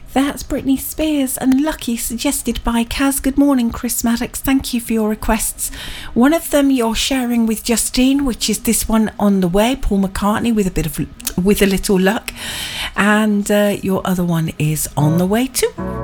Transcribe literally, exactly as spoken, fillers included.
That's Britney Spears and Lucky, suggested by Kaz. Good morning, Chris Maddox. Thank you for your requests. One of them you're sharing with Justine, which is this one, On the Way, Paul McCartney, with a bit of with a little luck, and uh, your other one is On the Way Too.